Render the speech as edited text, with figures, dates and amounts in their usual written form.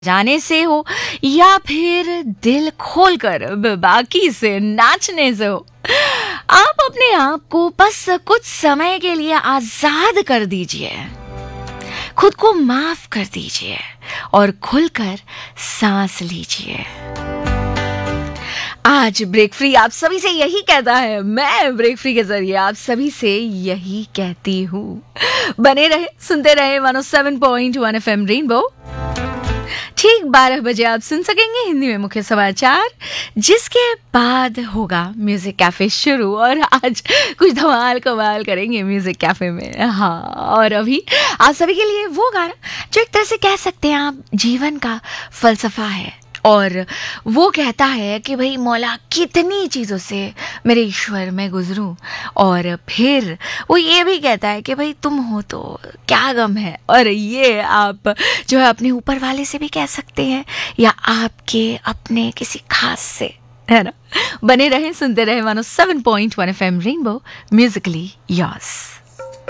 जाने से हो या फिर दिल खोलकर बाकी से नाचने से हो, आप अपने आप को बस कुछ समय के लिए आजाद कर दीजिए, खुद को माफ कर दीजिए और खुलकर सांस लीजिए। आज ब्रेक फ्री आप सभी से यही कहता है, मैं ब्रेक फ्री के जरिए आप सभी से यही कहती हूँ। बने रहे, सुनते रहे 107.1 FM रेनबो। ठीक 12 बजे आप सुन सकेंगे हिंदी में मुख्य समाचार, जिसके बाद होगा म्यूजिक कैफे शुरू। और आज कुछ धमाल कमाल करेंगे म्यूजिक कैफे में। हाँ, और अभी आप सभी के लिए वो गाना जो एक तरह से कह सकते हैं आप जीवन का फलसफा है, और वो कहता है कि भाई मौला कितनी चीज़ों से मेरे ईश्वर मैं गुजरूं, और फिर वो ये भी कहता है कि भाई तुम हो तो क्या गम है। और ये आप जो है अपने ऊपर वाले से भी कह सकते हैं या आपके अपने किसी खास से, है ना। बने रहें, सुनते रहें 107.1 FM रेनबो, म्यूजिकली योर्स।